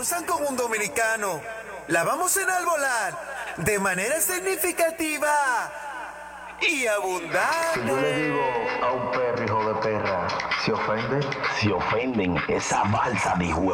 Usan con un dominicano. La vamos a enalbolar de manera significativa y abundante. Si yo le digo a un perro, hijo de perra, ¿se ofende? Se ofenden. Esa balsa de hijo